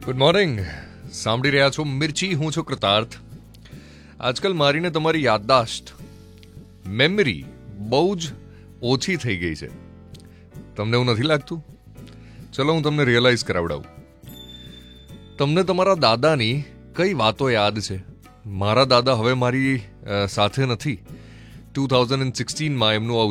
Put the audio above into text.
Good morning. સાંભળી રહ્યા છો મિર્ચી, હું છું કૃતાર્થ. આજકાલ મારીને તમારી યાદદાશ્ત, મેમરી બહુ જ ઓછી થઈ ગઈ છે. તમને એવું નથી લાગતું? ચલો હું તમને રિયલાઇઝ કરાવડાવું. તમને તમારા દાદાની કઈ વાતો યાદ છે? મારા દાદા હવે મારી સાથે નથી. 2016માં એમનું